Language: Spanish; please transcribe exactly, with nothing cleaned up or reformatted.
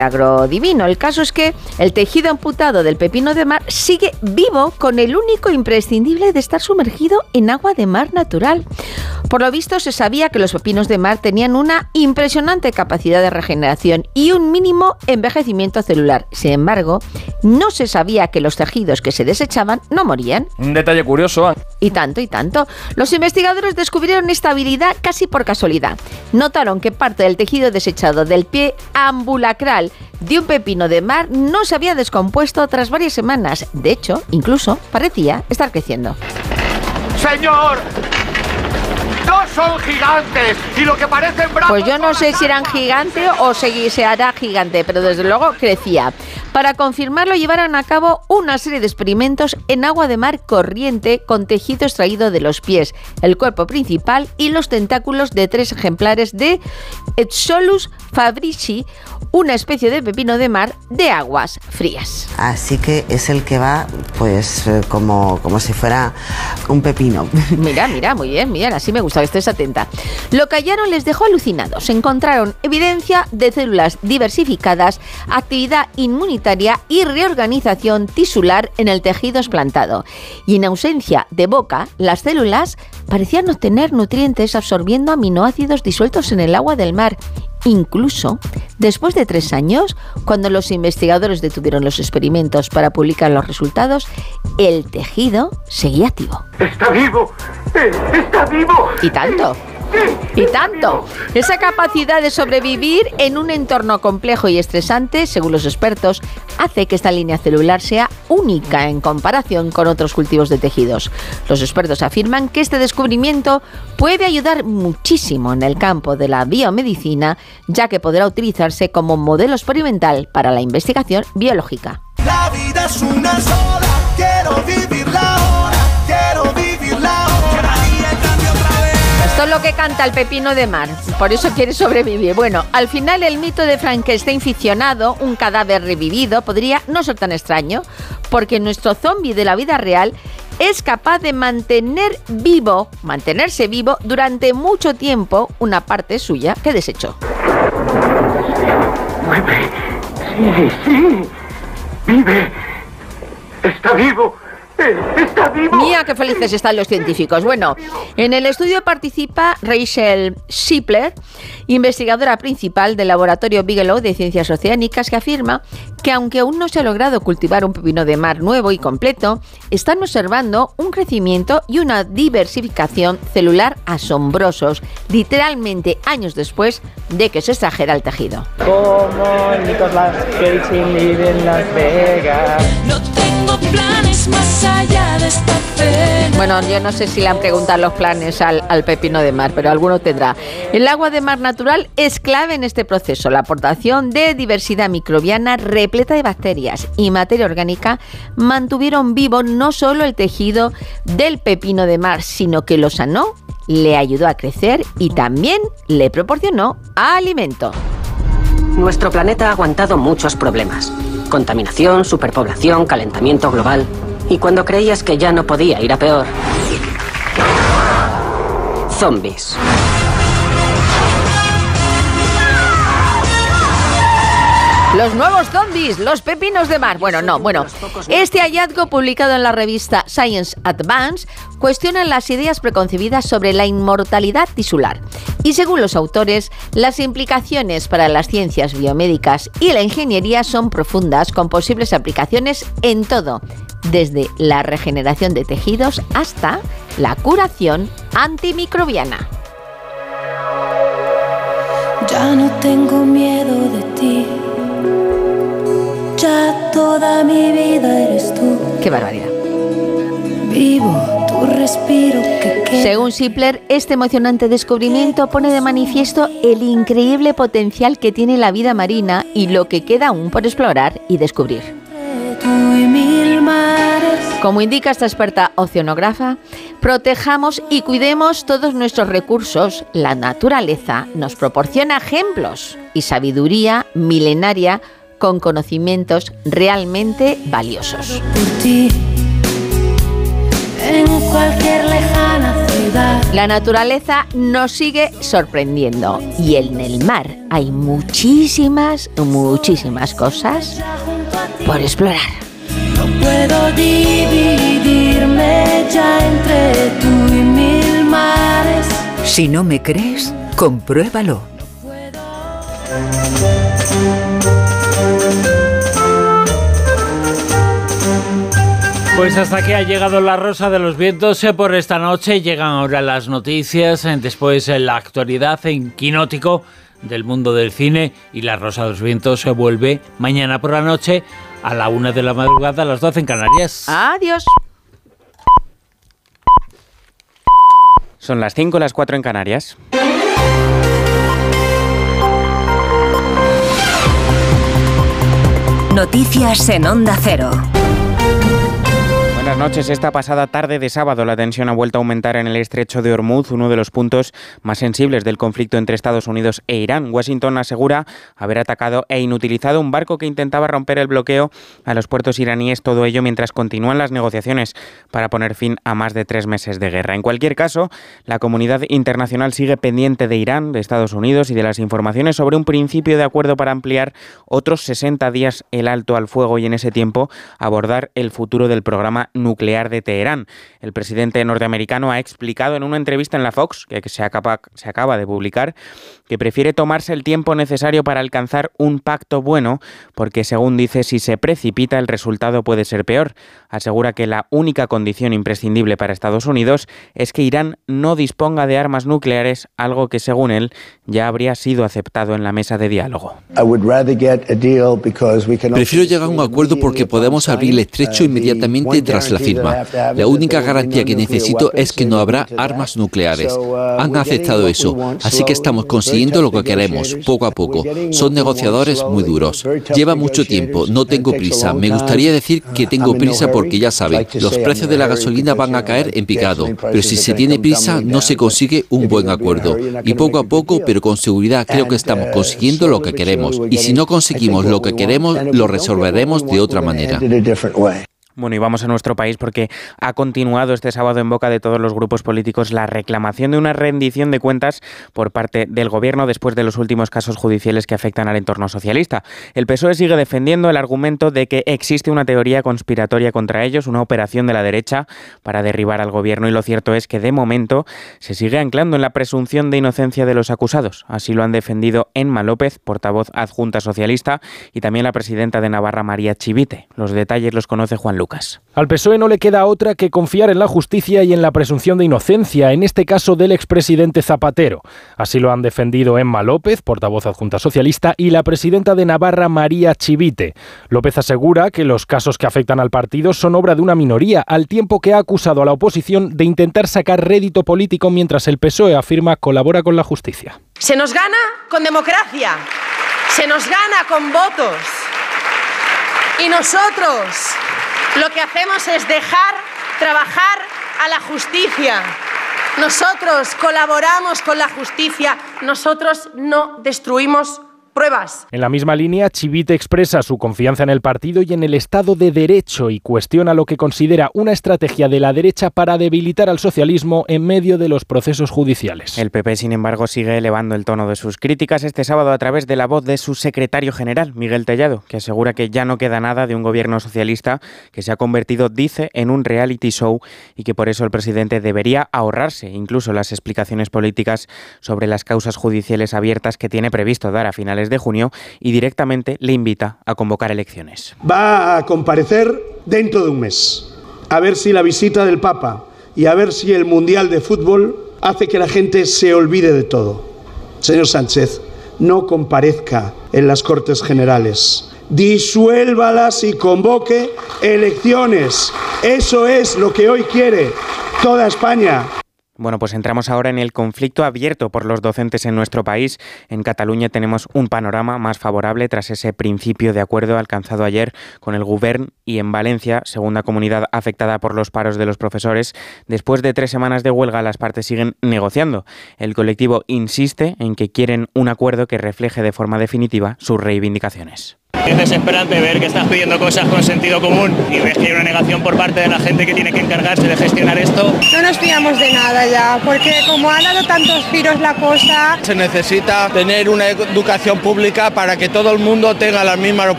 milagro divino. El caso es que el tejido amputado del pepino de mar sigue vivo con el único imprescindible de estar sumergido en agua de mar natural. Por lo visto se sabía que los pepinos de mar tenían una impresionante capacidad de regeneración y un mínimo envejecimiento celular. Sin embargo, no se sabía que los tejidos que se desechaban no morían. Un detalle curioso. Y tanto, y tanto. Los investigadores descubrieron esta habilidad casi por casualidad. Notaron que parte del tejido desechado del pie ambulacral de un pepino de mar no se había descompuesto tras varias semanas. De hecho, incluso parecía estar creciendo. ¡Señor! ¡No son gigantes! ¡Y lo que parecen brazos! Pues yo no sé si eran gigante o se, se hará gigante, pero desde luego crecía. Para confirmarlo, llevaron a cabo una serie de experimentos en agua de mar corriente con tejido extraído de los pies, el cuerpo principal y los tentáculos de tres ejemplares de Epsolus fabrici, una especie de pepino de mar de aguas frías. Así que es el que va, pues, como, como si fuera un pepino. Mira, mira, muy bien, bien, así me gusta que estés atenta. Lo que hallaron les dejó alucinados. Encontraron evidencia de células diversificadas, actividad inmunitaria y reorganización tisular en el tejido explantado. Y en ausencia de boca, las células parecían obtener nutrientes absorbiendo aminoácidos disueltos en el agua del mar. Incluso, después de tres años, cuando los investigadores detuvieron los experimentos para publicar los resultados, el tejido seguía activo. ¡Está vivo! ¡Está vivo! ¿Y tanto? Y tanto. Esa capacidad de sobrevivir en un entorno complejo y estresante, según los expertos, hace que esta línea celular sea única en comparación con otros cultivos de tejidos. Los expertos afirman que este descubrimiento puede ayudar muchísimo en el campo de la biomedicina, ya que podrá utilizarse como modelo experimental para la investigación biológica. La vida es una sola, quiero vivirla ahora, quiero vivirla ahora. Esto es lo que canta el pepino de mar, por eso quiere sobrevivir. Bueno, al final el mito de Frankenstein ficcionado, un cadáver revivido, podría no ser tan extraño, porque nuestro zombie de la vida real es capaz de mantener vivo, mantenerse vivo durante mucho tiempo una parte suya que desechó. ¡Mueve! ¡Sí, sí! ¡Vive! ¡Está vivo! ¡Está vivo! Mira qué felices están los científicos. Bueno, en el estudio participa Rachel Shipler, investigadora principal del laboratorio Bigelow de Ciencias Oceánicas, que afirma que aunque aún no se ha logrado cultivar un pepino de mar nuevo y completo, están observando un crecimiento y una diversificación celular asombrosos, literalmente años después de que se extrajera el tejido. Como Nicolas Cage en Las Vegas. No tengo planes más allá de esta pena. Bueno, yo no sé si le han preguntado los planes al, al pepino de mar, pero alguno tendrá. El agua de mar natural es clave en este proceso. La aportación de diversidad microbiana repleta de bacterias y materia orgánica mantuvieron vivo no solo el tejido del pepino de mar, sino que lo sanó, le ayudó a crecer y también le proporcionó alimento. Nuestro planeta ha aguantado muchos problemas. Contaminación, superpoblación, calentamiento global. Y cuando creías que ya no podía ir a peor, zombies. Los nuevos zombies, los pepinos de mar. Bueno, no, bueno. Este hallazgo publicado en la revista Science Advance cuestiona las ideas preconcebidas sobre la inmortalidad tisular. Y según los autores, las implicaciones para las ciencias biomédicas y la ingeniería son profundas, con posibles aplicaciones en todo, desde la regeneración de tejidos hasta la curación antimicrobiana. Ya no tengo miedo de ti. Ya toda mi vida eres tú. ¡Qué barbaridad! Vivo tu respiro que queda. Según Shipler, este emocionante descubrimiento pone de manifiesto el increíble potencial que tiene la vida marina y lo que queda aún por explorar y descubrir. Tú y mil mares. Como indica esta experta oceanógrafa, protejamos y cuidemos todos nuestros recursos. La naturaleza nos proporciona ejemplos y sabiduría milenaria con conocimientos realmente valiosos. Por ti, en cualquier lejana ciudad. ciudad. La naturaleza nos sigue sorprendiendo y en el mar hay muchísimas, muchísimas cosas por explorar. No puedo dividirme ya entre tú y mil mares. Si no me crees, compruébalo. Pues hasta aquí ha llegado la Rosa de los Vientos por esta noche. Llegan ahora las noticias, después la actualidad en Quinótico del mundo del cine, y la Rosa de los Vientos se vuelve mañana por la noche a la una de la madrugada, a las doce en Canarias. Adiós. Son las cinco, las cuatro en Canarias. Noticias en Onda Cero. Buenas noches. Esta pasada tarde de sábado la tensión ha vuelto a aumentar en el estrecho de Hormuz, uno de los puntos más sensibles del conflicto entre Estados Unidos e Irán. Washington asegura haber atacado e inutilizado un barco que intentaba romper el bloqueo a los puertos iraníes, todo ello mientras continúan las negociaciones para poner fin a más de tres meses de guerra. En cualquier caso, la comunidad internacional sigue pendiente de Irán, de Estados Unidos y de las informaciones sobre un principio de acuerdo para ampliar otros sesenta días el alto al fuego y en ese tiempo abordar el futuro del programa nuclear de Teherán. El presidente norteamericano ha explicado en una entrevista en la Fox, que se acaba, se acaba de publicar, que prefiere tomarse el tiempo necesario para alcanzar un pacto bueno, porque según dice, si se precipita el resultado puede ser peor. Asegura que la única condición imprescindible para Estados Unidos es que Irán no disponga de armas nucleares, algo que según él ya habría sido aceptado en la mesa de diálogo. Prefiero llegar a un acuerdo porque podemos abrir el estrecho inmediatamente tras la firma. La única garantía que necesito es que no habrá armas nucleares. Han aceptado eso, así que estamos consiguiendo lo que queremos, poco a poco. Son negociadores muy duros. Lleva mucho tiempo, no tengo prisa. Me gustaría decir que tengo prisa porque ya saben, los precios de la gasolina van a caer en picado, pero si se tiene prisa no se consigue un buen acuerdo. Y poco a poco, pero con seguridad, creo que estamos consiguiendo lo que queremos. Y si no conseguimos lo que queremos, lo resolveremos de otra manera. Bueno, y vamos a nuestro país porque ha continuado este sábado en boca de todos los grupos políticos la reclamación de una rendición de cuentas por parte del Gobierno después de los últimos casos judiciales que afectan al entorno socialista. El P S O E sigue defendiendo el argumento de que existe una teoría conspiratoria contra ellos, una operación de la derecha para derribar al Gobierno, y lo cierto es que de momento se sigue anclando en la presunción de inocencia de los acusados. Así lo han defendido Emma López, portavoz adjunta socialista, y también la presidenta de Navarra, María Chivite. Los detalles los conoce Juan Lucas. Al P S O E no le queda otra que confiar en la justicia y en la presunción de inocencia, en este caso del expresidente Zapatero. Así lo han defendido Emma López, portavoz adjunta socialista, y la presidenta de Navarra, María Chivite. López asegura que los casos que afectan al partido son obra de una minoría, al tiempo que ha acusado a la oposición de intentar sacar rédito político mientras el P S O E afirma colabora con la justicia. Se nos gana con democracia, se nos gana con votos, y nosotros lo que hacemos es dejar trabajar a la justicia. Nosotros colaboramos con la justicia, nosotros no destruimos pruebas. En la misma línea, Chivite expresa su confianza en el partido y en el Estado de Derecho y cuestiona lo que considera una estrategia de la derecha para debilitar al socialismo en medio de los procesos judiciales. El P P, sin embargo, sigue elevando el tono de sus críticas este sábado a través de la voz de su secretario general, Miguel Tellado, que asegura que ya no queda nada de un gobierno socialista que se ha convertido, dice, en un reality show y que por eso el presidente debería ahorrarse incluso las explicaciones políticas sobre las causas judiciales abiertas que tiene previsto dar a finales de junio, y directamente le invita a convocar elecciones. Va a comparecer dentro de un mes, a ver si la visita del Papa y a ver si el Mundial de Fútbol hace que la gente se olvide de todo. Señor Sánchez, no comparezca en las Cortes Generales, disuélvalas y convoque elecciones. Eso es lo que hoy quiere toda España. Bueno, pues entramos ahora en el conflicto abierto por los docentes en nuestro país. En Cataluña tenemos un panorama más favorable tras ese principio de acuerdo alcanzado ayer con el Govern, y en Valencia, segunda comunidad afectada por los paros de los profesores, después de tres semanas de huelga las partes siguen negociando. El colectivo insiste en que quieren un acuerdo que refleje de forma definitiva sus reivindicaciones. Es desesperante ver que estás pidiendo cosas con sentido común y ves que hay una negación por parte de la gente que tiene que encargarse de gestionar esto. No nos fiamos de nada ya, porque como ha dado tantos giros la cosa... Se necesita tener una educación pública para que todo el mundo tenga las mismas